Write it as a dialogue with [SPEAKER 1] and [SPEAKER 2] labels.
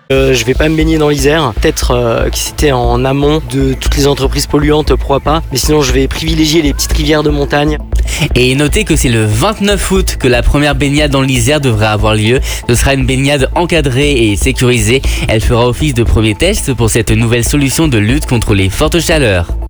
[SPEAKER 1] Je vais pas me baigner dans l'Isère. Peut-être que c'était en amont de toutes les entreprises polluantes, pourquoi pas. Mais sinon, je vais privilégier les petites rivières de montagne.
[SPEAKER 2] Et notez que c'est le 29 août que la première baignade dans l'Isère devrait avoir lieu. Ce sera une baignade encadrée et sécurisée. Elle fera office de premier test pour cette nouvelle solution de lutte contre les fortes chaleurs.